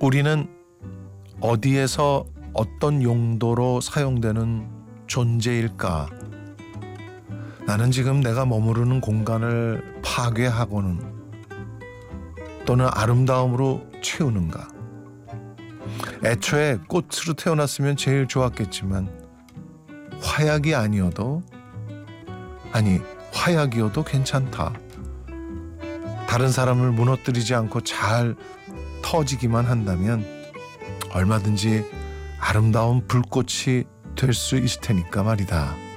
우리는 어디에서 어떤 용도로 사용되는 존재일까? 나는 지금 내가 머무르는 공간을 파괴하고는 또는 아름다움으로 채우는가? 애초에 꽃으로 태어났으면 제일 좋았겠지만 화약이 아니어도 화약이어도 괜찮다. 다른 사람을 무너뜨리지 않고 잘 터지기만 한다면 얼마든지 아름다운 불꽃이 될 수 있을 테니까 말이다.